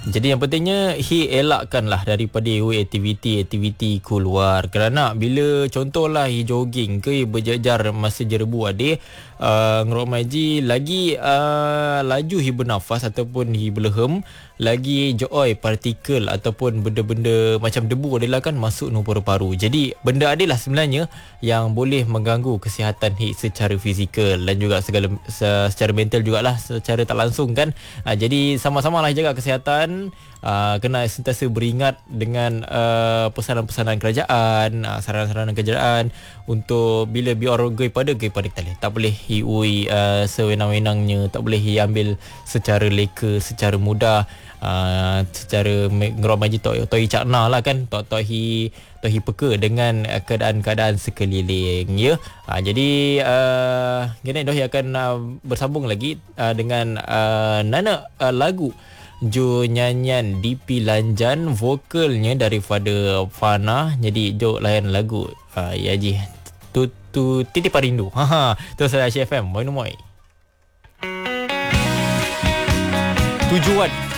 Jadi yang pentingnya elakkanlah daripada aktiviti keluar. Kerana bila contohlah jogging ke berjajar masa jerebu adik, ngerok maji lagi laju bernafas ataupun berlehem, lagi joy partikel ataupun benda-benda macam debu adalah kan masuk nu paru-paru. Jadi benda adalah sebenarnya yang boleh mengganggu kesihatan secara fizikal dan juga secara mental jugalah secara tak langsung kan. Jadi sama-samalah jaga kesihatan. Kena sentiasa beringat dengan pesanan-pesanan kerajaan, saranan-saranan kerajaan untuk bila biar gay pada kita tak boleh sewenang-wenangnya, tak boleh ambil secara leka, secara mudah, secara ngeromaji toi cakna lah kan, toi peka dengan keadaan-keadaan sekeliling ya. Jadi gini dah akan bersambung lagi dengan Nana lagu Jo nyanyian DP Lanjan, vokalnya daripada Fana. Jadi Jo layan lagu ya ji tu titipan rindu. Tu saya FM Moi Moi. Tujuan